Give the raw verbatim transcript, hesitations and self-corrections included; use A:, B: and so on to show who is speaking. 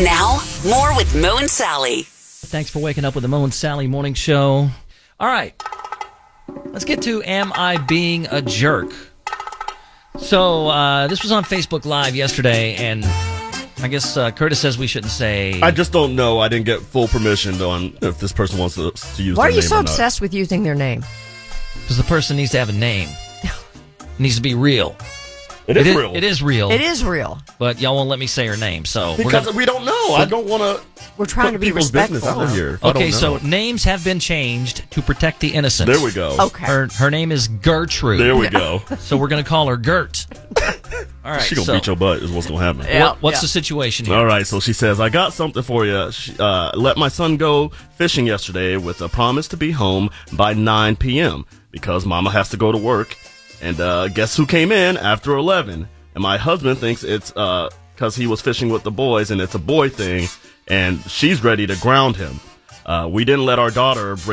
A: Now, more with Mo and Sally.
B: Thanks for waking up with the Mo and Sally morning show. All right, let's get to Am I Being a Jerk? So uh, this was on Facebook Live yesterday, and I guess uh, Curtis says we shouldn't say...
C: I just don't know. I didn't get full permission on if this person wants to, to use
D: Why
C: their
D: are you
C: name
D: so
C: or not.
D: obsessed with using their name?
B: Because the person needs to have a name. It needs to be real.
C: It is
B: it
C: real.
B: It is real.
D: It is real.
B: But y'all won't let me say her name, so...
C: Because
B: we're gonna,
C: we don't know. I don't want to
D: We're trying to be
C: people's
D: respectful.
C: business out here. if I
B: Okay,
C: don't
B: so
C: know.
B: names have been changed to protect the innocent.
C: There we go.
D: Okay.
B: Her, her name is Gertrude.
C: There we go.
B: So we're going to call her Gert. All right,
C: She gonna
B: so
C: beat your butt is what's gonna happen.
D: Yeah.
B: what, what's the situation here?
C: All right, so she says, I got something for you. She, uh, let my son go fishing yesterday with a promise to be home by nine p.m. because mama has to go to work. And uh, guess who came in after eleven? And my husband thinks it's because uh, he was fishing with the boys and it's a boy thing, and she's ready to ground him. Uh, we didn't let our daughter bring